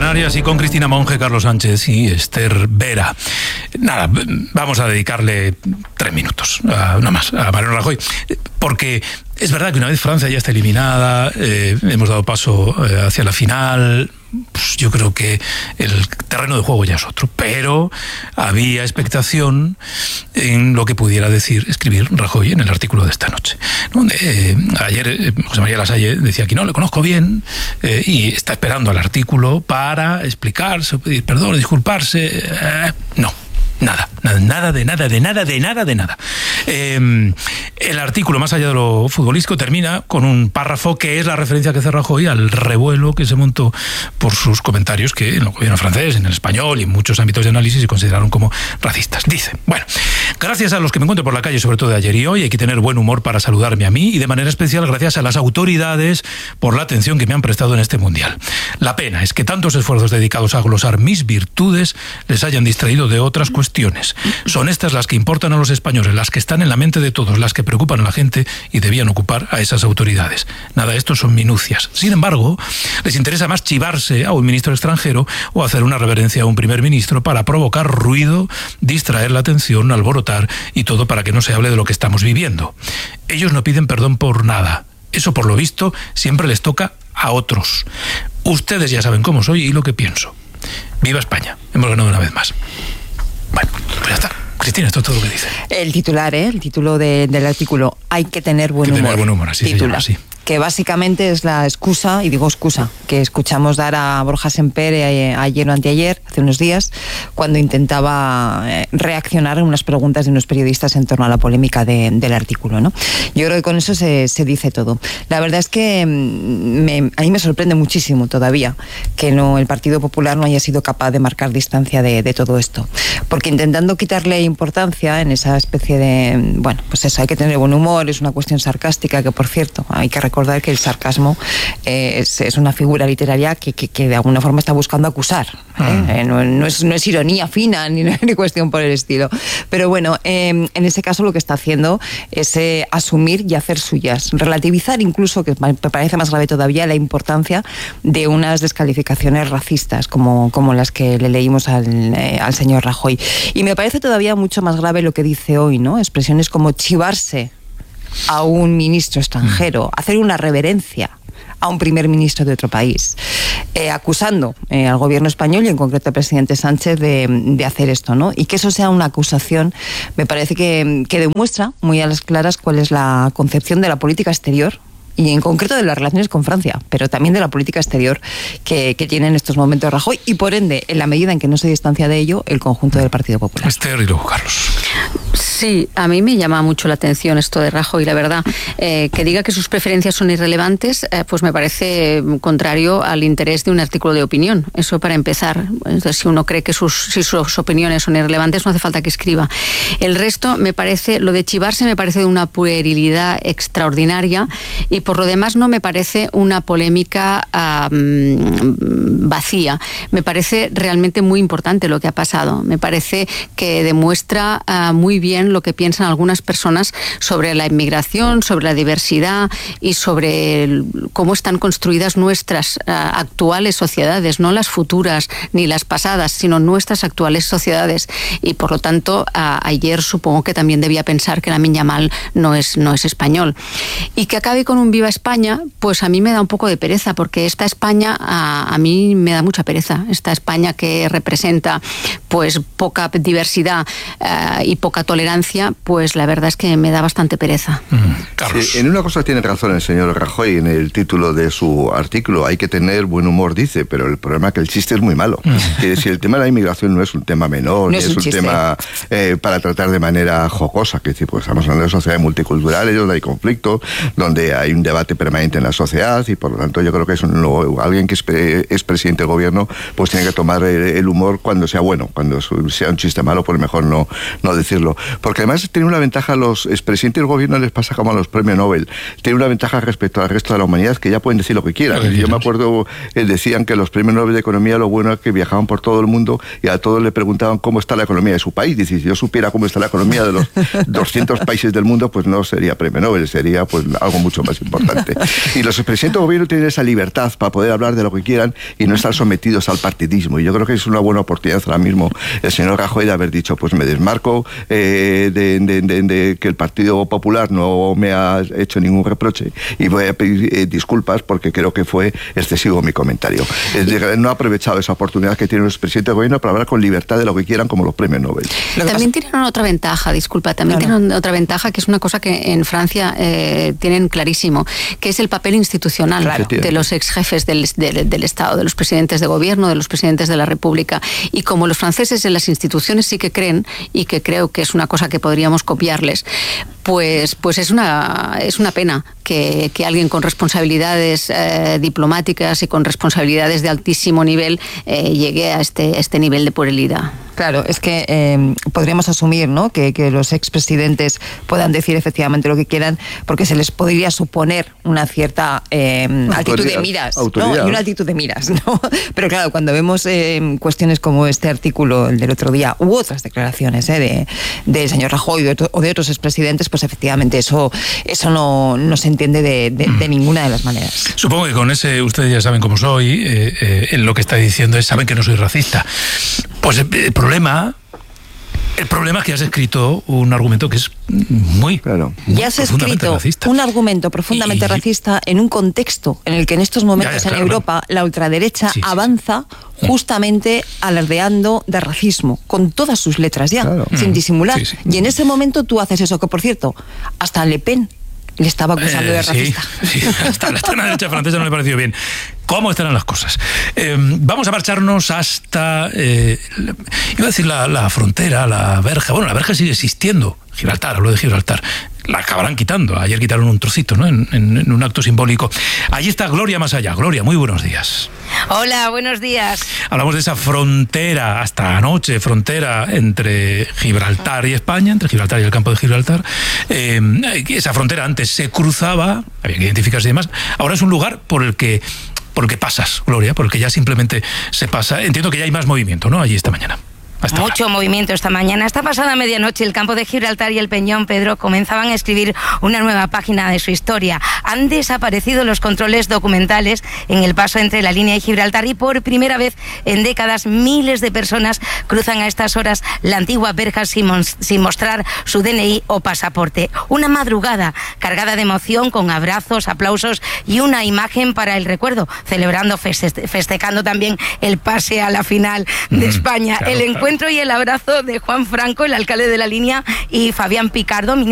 Canarias y con Cristina Monge, Carlos Sánchez y Esther Vera. Nada, vamos a dedicarle 3 minutos, no más, a Mariano Rajoy, porque es verdad que una vez Francia ya está eliminada, hemos dado paso hacia la final. Pues yo creo que el terreno de juego ya es otro, pero había expectación en lo que pudiera escribir Rajoy en el artículo de esta noche, donde ayer José María Lasalle decía que no, le conozco bien, y está esperando al artículo para explicarse, pedir perdón, disculparse. No. Nada. El artículo, más allá de lo futbolístico, termina con un párrafo que es la referencia que hace Rajoy al revuelo que se montó por sus comentarios que en el gobierno francés, en el español y en muchos ámbitos de análisis se consideraron como racistas. Dice, bueno, gracias a los que me encuentro por la calle, sobre todo de ayer y hoy, hay que tener buen humor para saludarme a mí y de manera especial gracias a las autoridades por la atención que me han prestado en este mundial. La pena es que tantos esfuerzos dedicados a glosar mis virtudes les hayan distraído de otras cuestiones. Son estas las que importan a los españoles, las que están en la mente de todos, las que preocupan a la gente y debían ocupar a esas autoridades. Nada, esto son minucias. Sin embargo, les interesa más chivarse a un ministro extranjero o hacer una reverencia a un primer ministro para provocar ruido, distraer la atención, alborotar y todo para que no se hable de lo que estamos viviendo. Ellos no piden perdón por nada. Eso, por lo visto, siempre les toca a otros. Ustedes ya saben cómo soy y lo que pienso. ¡Viva España! Hemos ganado una vez más. Bueno, pues ya está. Cristina, esto es todo lo que dice. El titular, el título del artículo, hay que tener buen humor. Tener buen humor, así se llama, así. Que básicamente es la excusa, y digo excusa, que escuchamos dar a Borja Semper ayer o anteayer, hace unos días, cuando intentaba reaccionar en unas preguntas de unos periodistas en torno a la polémica del artículo, ¿no? Yo creo que con eso se dice todo. La verdad es que a mí me sorprende muchísimo todavía que el Partido Popular no haya sido capaz de marcar distancia de todo esto. Porque intentando quitarle importancia en esa especie de, bueno, pues eso, hay que tener buen humor, es una cuestión sarcástica que, por cierto, hay que recordar que el sarcasmo es una figura literaria que de alguna forma está buscando acusar. No es ironía fina ni cuestión por el estilo. Pero bueno, en ese caso lo que está haciendo es asumir y hacer suyas, relativizar incluso, que me parece más grave todavía, la importancia de unas descalificaciones racistas como las que le leímos al señor Rajoy. Y me parece todavía mucho más grave lo que dice hoy, ¿no? Expresiones como chivarse a un ministro extranjero, hacer una reverencia a un primer ministro de otro país, acusando al gobierno español y en concreto al presidente Sánchez de hacer esto, ¿no? Y que eso sea una acusación, me parece que demuestra muy a las claras cuál es la concepción de la política exterior y en concreto de las relaciones con Francia, pero también de la política exterior que tiene en estos momentos Rajoy y por ende, en la medida en que no se distancia de ello, el conjunto del Partido Popular. Esther y luego Carlos. Sí, a mí me llama mucho la atención esto de Rajoy, la verdad. Que diga que sus preferencias son irrelevantes, pues me parece contrario al interés de un artículo de opinión. Eso para empezar. Entonces, si uno cree que sus opiniones son irrelevantes, no hace falta que escriba. El resto, me parece, lo de chivarse me parece de una puerilidad extraordinaria y por lo demás no me parece una polémica vacía. Me parece realmente muy importante lo que ha pasado. Me parece que demuestra muy bien lo que piensan algunas personas sobre la inmigración, sobre la diversidad y sobre cómo están construidas nuestras actuales sociedades, no las futuras ni las pasadas, sino nuestras actuales sociedades. Y por lo tanto, ayer supongo que también debía pensar que Lamine Yamal no es español. Y que acabe con un Viva España, pues a mí me da un poco de pereza, porque esta España a mí me da mucha pereza. Esta España que representa pues poca diversidad y poca tolerancia, pues la verdad es que me da bastante pereza. Carlos. Sí, en una cosa tiene razón el señor Rajoy en el título de su artículo, hay que tener buen humor, dice, pero el problema es que el chiste es muy malo. Que si el tema de la inmigración no es un tema menor, no es un tema para tratar de manera jocosa, que pues estamos hablando de sociedades multiculturales donde hay conflicto, donde hay un debate permanente en la sociedad y por lo tanto yo creo que alguien que es presidente del gobierno pues tiene que tomar el humor cuando sea bueno, cuando sea un chiste malo pues mejor no decirlo. porque además tiene una ventaja, a los expresidentes del gobierno les pasa como a los premios Nobel, tiene una ventaja respecto al resto de la humanidad, que ya pueden decir lo que quieran. Yo me acuerdo, decían que los premios Nobel de Economía, lo bueno es que viajaban por todo el mundo y a todos le preguntaban cómo está la economía de su país. Dice, si yo supiera cómo está la economía de los 200 países del mundo, pues no sería premio Nobel, sería pues algo mucho más importante. Y los expresidentes del gobierno tienen esa libertad para poder hablar de lo que quieran y no estar sometidos al partidismo. Y yo creo que es una buena oportunidad ahora mismo el señor Rajoy de haber dicho, pues me desmarco de que el Partido Popular no me ha hecho ningún reproche y voy a pedir disculpas porque creo que fue excesivo mi comentario. No ha aprovechado esa oportunidad que tienen los presidentes del gobierno para hablar con libertad de lo que quieran, como los premios Nobel. También tienen otra ventaja, tienen otra ventaja, que es una cosa que en Francia tienen clarísimo, que es el papel institucional de los ex jefes del Estado, de los presidentes de gobierno, de los presidentes de la República. Y como los franceses en las instituciones sí que creen, y que creo que es una cosa que podríamos copiarles, pues es una pena que alguien con responsabilidades diplomáticas y con responsabilidades de altísimo nivel llegue a este nivel de puerilidad. Claro, es que podríamos asumir, ¿no?, que los expresidentes puedan decir efectivamente lo que quieran, porque se les podría suponer una cierta altitud de miras, ¿no? Y una altitud de miras, ¿no? Pero claro, cuando vemos cuestiones como este artículo, el del otro día, u otras declaraciones del señor Rajoy o de otros expresidentes, pues efectivamente eso no se entiende de ninguna de las maneras. Supongo que con ese, ustedes ya saben cómo soy, lo que está diciendo es, saben que no soy racista. Pues el problema es que has escrito un argumento que es muy ya has escrito racista. Un argumento profundamente racista en un contexto en el que en estos momentos en Europa la ultraderecha avanza justamente alardeando de racismo, con todas sus letras sin disimular. Y en ese momento tú haces eso, que por cierto, hasta Le Pen le estaba acusando de racista. Hasta la extrema derecha francesa no le pareció bien. ¿Cómo estarán las cosas? Vamos a marcharnos hasta, iba a decir la frontera, la verja. Bueno, la verja sigue existiendo. Gibraltar, hablo de Gibraltar. La acabarán quitando. Ayer quitaron un trocito, ¿no? En un acto simbólico. Allí está Gloria Más Allá. Gloria, muy buenos días. Hola, buenos días. Hablamos de esa frontera, hasta anoche, frontera entre Gibraltar y España, entre Gibraltar y el campo de Gibraltar. Esa frontera antes se cruzaba, había que identificarse y demás. Ahora es un lugar por el que pasas, Gloria, porque ya simplemente se pasa. Entiendo que ya hay más movimiento, ¿no? Allí esta mañana. Mucho movimiento esta mañana. Esta pasada medianoche el campo de Gibraltar y el Peñón, Pedro, comenzaban a escribir una nueva página de su historia. Han desaparecido los controles documentales en el paso entre la línea y Gibraltar y por primera vez en décadas miles de personas cruzan a estas horas la antigua verja sin mostrar su DNI o pasaporte. Una madrugada cargada de emoción, con abrazos, aplausos y una imagen para el recuerdo, celebrando, festejando también el pase a la final de España. El encuentro y el abrazo de Juan Franco, el alcalde de la línea, y Fabián Picardo,